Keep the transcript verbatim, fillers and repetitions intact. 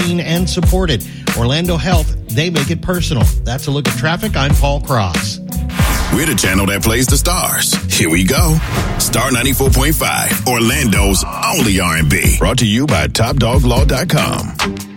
seen and supported. Orlando Health, they make it personal. That's a look at traffic. I'm Paul Cross. We're the channel that plays the stars. Here we go. Star ninety-four point five, Orlando's only R and B. Brought to you by Top Dog Law dot com.